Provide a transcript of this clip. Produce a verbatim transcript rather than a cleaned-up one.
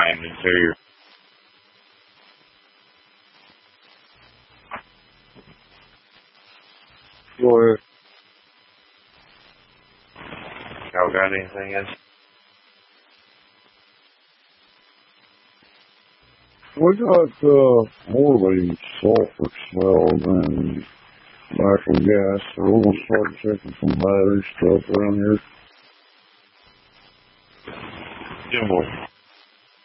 behind the interior. Go ahead. Y'all got anything else? We got uh, more of a sulfur smell than natural gas, so we're going to start checking some battery stuff around here. Jim boy.